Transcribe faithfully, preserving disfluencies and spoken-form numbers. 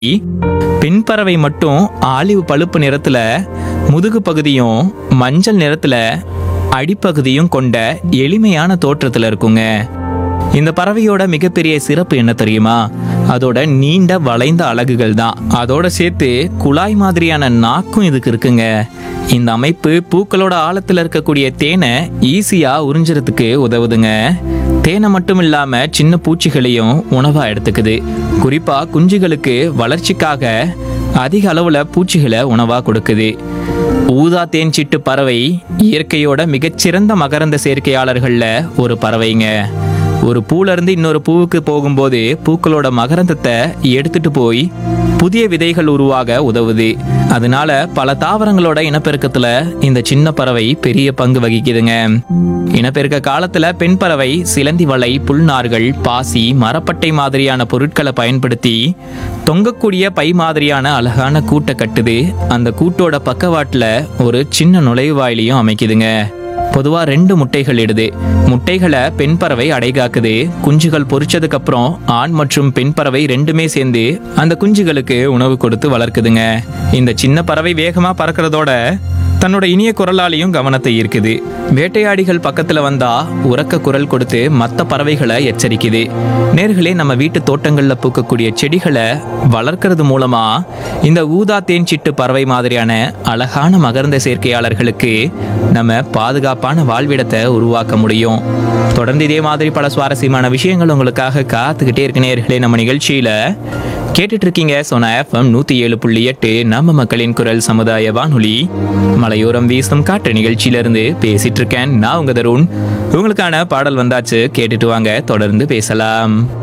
பெண் பறவை மட்டும் ஆலிவ் பழுப்பு நிறத்துல முதுகு பகுதியும் மஞ்சள் நிறத்துல அடிப்பகுதியும் கொண்ட எளிமையான தோற்றத்துல இருக்குங்க. இந்த பறவையோட மிகப்பெரிய சிறப்பு என்ன தெரியுமா? அதோட நீண்ட வளைந்த அலகுகள் தான். அதோட சேர்த்து குழாய் மாதிரியான நாக்கும் இதுக்கு இருக்குங்க. இந்த அமைப்பு பூக்களோட ஆழத்துல இருக்கக்கூடிய தேனை ஈஸியா உறிஞ்சுறதுக்கு உதவுதுங்க. தேனை மட்டும் இல்லாம சின்ன பூச்சிகளையும் உணவா எடுத்துக்குது. குறிப்பா குஞ்சுகளுக்கு வளர்ச்சிக்காக அதிக அளவுல பூச்சிகளை உணவா கொடுக்குது. ஊதா தேன் சிட்டு பறவை இயற்கையோட மிகச்சிறந்த மகரந்த சேர்க்கையாளர்கள்ல ஒரு பறவைங்க. ஒரு பூல இருந்து இன்னொரு பூவுக்கு போகும்போது பூக்களோட மகரந்தத்தை எடுத்துட்டு போய் புதிய விதைகள் உருவாக உதவுது. அதனால பல தாவரங்களோட இனப்பெருக்கத்துல இந்த சின்ன பறவை பெரிய பங்கு வகிக்குதுங்க. இனப்பெருக்க காலத்துல பெண் பறவை சிலந்தி வலை, புல்நார்கள், பாசி, மரப்பட்டை மாதிரியான பொருட்களை பயன்படுத்தி தொங்கக்கூடிய பை மாதிரியான அழகான கூட்டை கட்டுது. அந்த கூட்டோட பக்கவாட்டுல ஒரு சின்ன நுழைவாயிலையும் அமைக்குதுங்க. பொதுவா ரெண்டு முட்டைகள் இடுது. முட்டைகளை பெண் பறவை அடைகாக்குது. குஞ்சுகள் பொரிச்சதுக்கு அப்புறம் ஆண் மற்றும் பெண் பறவை ரெண்டுமே சேர்ந்து அந்த குஞ்சுகளுக்கு உணவு கொடுத்து வளர்க்குதுங்க. இந்த சின்ன பறவை வேகமா பறக்கிறதோட தன்னோட இனிய குரலாலையும் கவனத்தை ஈர்க்குது. வேட்டையாடிகள் பக்கத்துல வந்தா உரக்க குரல் கொடுத்து மற்ற பறவைகளை எச்சரிக்குது. நேர்களே, நம்ம வீட்டு தோட்டங்கள்ல பூக்கக்கூடிய செடிகளை வளர்க்கறது மூலமா இந்த ஊதா தேன் சிட்டு பறவை மாதிரியான அழகான மகரந்த சேர்க்கையாளர்களுக்கு நம்ம பாதுகாப்பான வாழ்விடத்தை உருவாக்க முடியும். தொடர்ந்து இதே மாதிரி பல சுவாரஸ்யமான விஷயங்கள் உங்களுக்காக காத்துக்கிட்டே இருக்கு நேர்களே. நம்ம நிகழ்ச்சியில கேட்டுட்டு இருக்கீங்க சோனா எஃப்எம் நூத்தி ஏழு புள்ளி எட்டு நம்ம மக்களின் குரல் சமுதாய வானொலி. மலையோரம் வீசும் காற்று நிகழ்ச்சியில இருந்து பேசிட்டு இருக்கேன் நான் உங்க தருண். உங்களுக்கான பாடல் வந்தாச்சு, கேட்டுட்டு வாங்க, தொடர்ந்து பேசலாம்.